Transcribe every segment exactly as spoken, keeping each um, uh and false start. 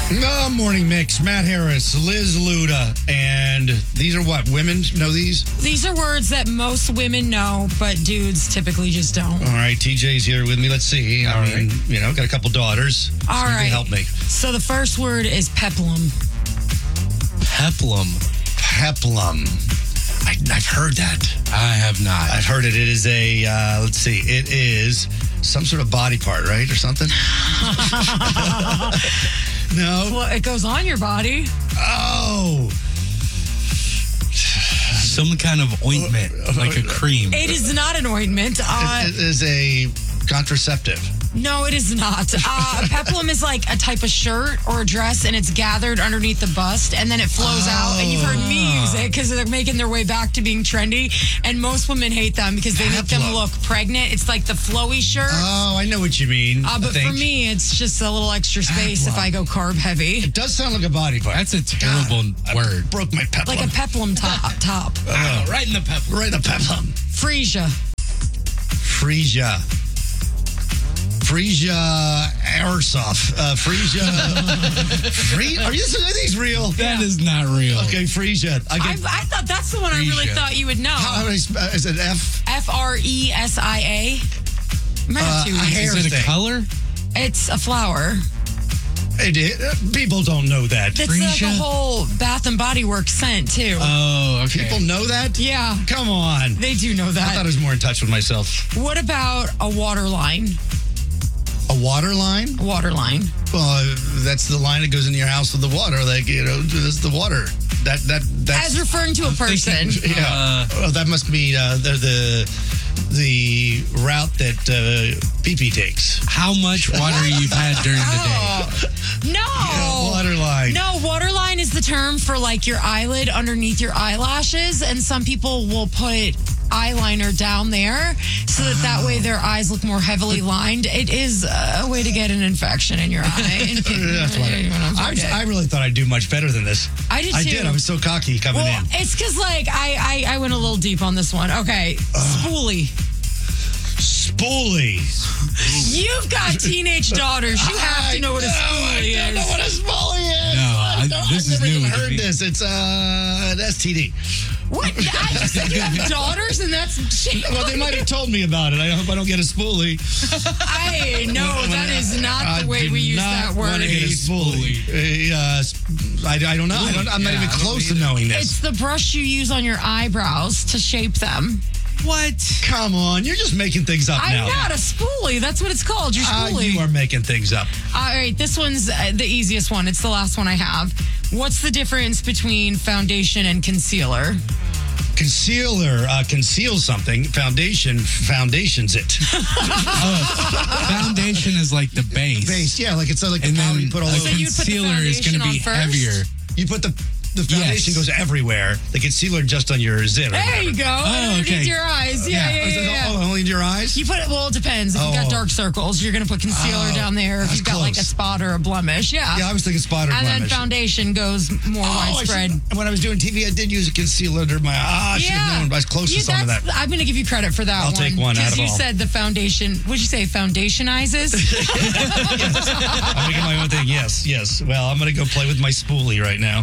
No, Morning Mix. Matt Harris, Liz Luda, and these are what? Women know these? These are words that most women know, but dudes typically just don't. All right, T J's here with me. Let's see. I All mean, right. you know, got a couple daughters. All so you right. can help me. So the first word is peplum. Peplum. Peplum. I, I've heard that. I have not. I've heard it. It is a, uh, let's see, it is some sort of body part, right? Or something? No? Well, it goes on your body. Oh. Some kind of ointment, like a cream. It is not an ointment. Uh, It, it is a contraceptive. no, it is not. Uh, peplum is like a type of shirt or a dress, and it's gathered underneath the bust, and then it flows out. And you've heard me use it because they're making their way back to being trendy. And most women hate them because they make them Peplum. look pregnant. It's like the flowy shirt. Oh, I know what you mean. Uh, I but for think. me, it's just a little extra space if Peplum. I go carb heavy. It does sound like a body part. That's a terrible God, word. I broke my peplum. Like a peplum top. top. Oh, right in the peplum. Right in the peplum. Freesia. Frisia. Frisia Airsoft. Uh, Frisia. Free, are, you, are these real? That is not real. Okay, Frisia. I I, get, I thought that's the one I really Freesia. thought you would know. how, how do I sp- uh, is it F? F R E S I A. Might have Uh, two a reasons. hair Is it a thing. color? It's a flower. It, it, uh, people don't know that. It's like Freesia? a whole Bath and Body Works scent, too. Oh, okay. People know that? yeah, Come on. they do know I thought I that. was more in touch with myself. What about a water line? A water line? Water line. Well, uh, that's the line that goes into your house with the water. Like, you know, that's the water. That, that, that's. As referring to a person. Yeah. Uh, well, that must be uh, the, the the route that uh, P P takes. How much water you've had during the day? Oh, no. Water line. No, waterline is the term for like your eyelid underneath your eyelashes, and some people will put eyeliner down there so that that way their eyes look more heavily lined. It is a way to get an infection in your eye. And That's why I, I, I really thought I'd do much better than this. I did I too. did. I was so cocky coming Well, in. it's because like I, I I went a little deep on this one. Okay, spoolie. Spoolie. You've got teenage daughters. You have to know what a I spoolie don't know is. what a spoolie is. No, I I- don't- this I've is never new even to heard me. this. It's uh, an S T D. What? I just said you have daughters, and that's Well, they might have told me about it. I hope I don't get a spoolie. I know that is not the I way do we use not that wanna word. get a spoolie. Uh, sp- I, I don't know. I don't, I'm not Yeah, even I don't close to either. knowing this. It's the brush you use on your eyebrows to shape them. What? Come on, you're just making things up I'm now. not a spoolie. That's what it's called. Your Uh, spoolie. you are making things up. All right, this one's uh, the easiest one. It's the last one I have. What's the difference between foundation and concealer? Concealer uh, conceals something. Foundation foundations it. Foundation is like the base. Base, yeah, like it's uh, like And the powder then you put all a So over. you'd put the concealer is going to foundation be on first? heavier. You put the the foundation Yes. goes everywhere. The concealer just on your zit. or There whatever. you go. Oh, Underneath okay. your eyes. Yeah, yeah, Oh, is yeah. it yeah. all- only in your eyes? You put it, well, it depends. If you've got Oh. dark circles, you're going to put concealer Oh, down there. If that's you've got like a close. spot or a blemish, yeah. Yeah, I was thinking spot or and then blemish. foundation goes more Oh, I widespread. should- when I was doing T V, I did use a concealer under my eye. I should have known. I was close You- to some of that. that's- I'm going to give you credit for that I'll one. take one out Because of you all. said the foundation, what'd you say, foundationizes? I'm making my own thing. Yes, yes. Well, I'm going to go play with my spoolie right now.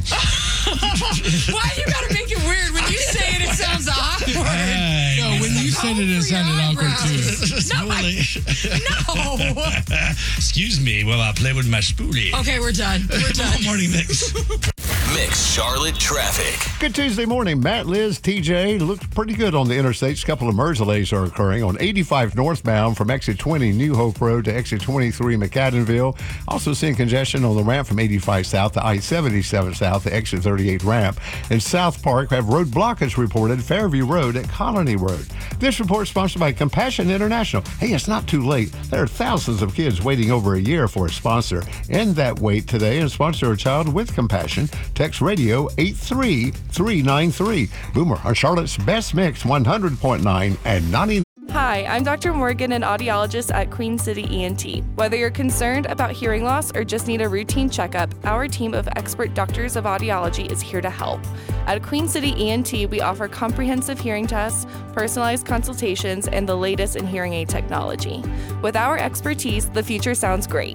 Why you got to make it weird? When you say it, it sounds awkward. Hey. No, when you said it, it for your sounded awkward eyebrows. too. No, I- Spoolie. No. Excuse me while I play with my spoolie. Okay, we're done. We're done. Morning mix. Mix Charlotte traffic. Good Tuesday morning. Matt, Liz, T J looked pretty good on the interstates. A couple of merge delays are occurring on eighty-five northbound from exit twenty New Hope Road to exit twenty-three McAdenville. Also seeing congestion on the ramp from eighty-five south to I seventy-seven south to exit thirty-eight ramp. In South Park, have road blockage reported Fairview Road at Colony Road. This report sponsored by Compassion International. Hey, it's not too late. There are thousands of kids waiting over a year for a sponsor. End that wait today and sponsor a child with compassion. Text radio eight three three nine three. Boomer on Charlotte's Best Mix one hundred point nine and ninety. Hi, I'm Doctor Morgan, an audiologist at Queen City E N T. Whether you're concerned about hearing loss or just need a routine checkup, our team of expert doctors of audiology is here to help. At Queen City E N T, we offer comprehensive hearing tests, personalized consultations, and the latest in hearing aid technology. With our expertise, the future sounds great.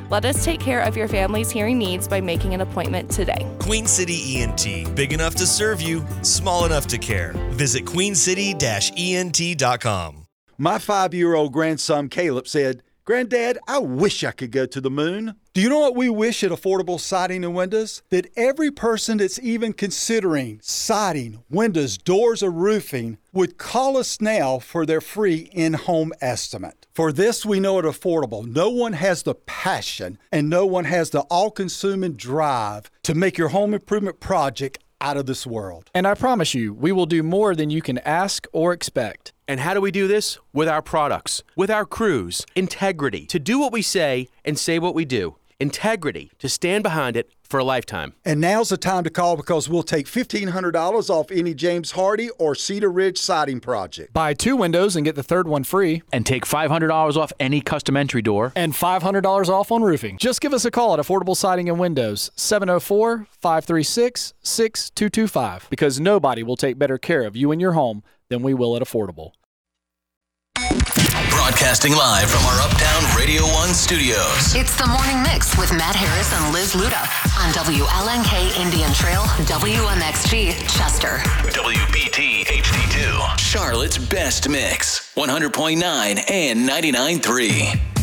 Let us take care of your family's hearing needs by making an appointment today. Queen City E N T. Big enough to serve you, small enough to care. Visit queen city dash E N T dot com. My five-year-old grandson Caleb said, "Granddad, I wish I could go to the moon." Do you know what we wish at Affordable Siding and Windows? That every person that's even considering siding, windows, doors, or roofing would call us now for their free in-home estimate. For this, we know at Affordable, no one has the passion and no one has the all-consuming drive to make your home improvement project out of this world. And I promise you, we will do more than you can ask or expect. And how do we do this? With our products, with our crews, integrity, to do what we say and say what we do. Integrity, to stand behind it for a lifetime. And now's the time to call because we'll take fifteen hundred dollars off any James Hardy or Cedar Ridge siding project. Buy two windows and get the third one free. And take five hundred dollars off any custom entry door. And five hundred dollars off on roofing. Just give us a call at Affordable Siding and Windows, seven oh four, five three six, six two two five. Because nobody will take better care of you and your home than we will at Affordable. Broadcasting live from our Uptown Radio one studios. It's the Morning Mix with Matt Harris and Liz Luda on W L N K Indian Trail, W M X G, Chester. W B T H D two. Charlotte's best mix. one hundred point nine and ninety-nine point three.